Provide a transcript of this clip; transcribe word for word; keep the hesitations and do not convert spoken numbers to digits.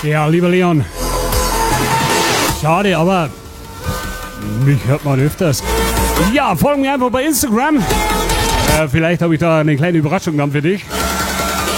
Ja, lieber Leon. Schade, aber mich hört man öfters. Ja, folgen mir einfach bei Instagram. Äh, vielleicht habe ich da eine kleine Überraschung dann für dich.